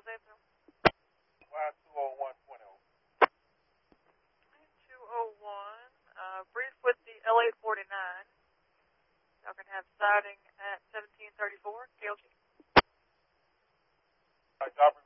Zanesville? Y20120. 201. Brief with the L849. Y'all can have siding at 1734, KLG. Drop